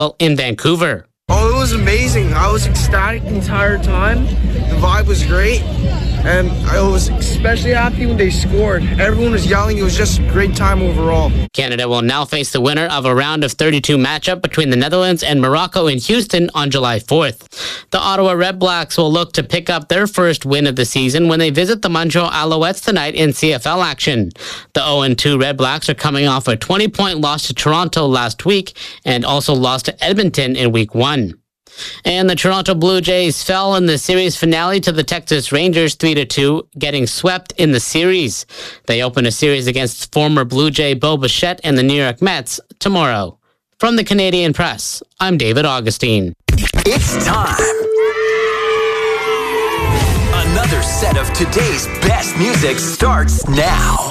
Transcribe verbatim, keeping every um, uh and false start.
in Vancouver. Oh, it was amazing. I was ecstatic the entire time. The vibe was great. And I was especially happy when they scored. Everyone was yelling. It was just a great time overall. Canada will now face the winner of a round of thirty-two matchup between the Netherlands and Morocco in Houston on July fourth. The Ottawa Red Blacks will look to pick up their first win of the season when they visit the Montreal Alouettes tonight in C F L action. The oh and two Red Blacks are coming off a twenty-point loss to Toronto last week and also lost to Edmonton in week one. And the Toronto Blue Jays fell in the series finale to the Texas Rangers three to two, getting swept in the series. They open a series against former Blue Jay Bo Bichette and the New York Mets tomorrow. From the Canadian Press, I'm David Augustine. It's time. Another set of today's best music starts now.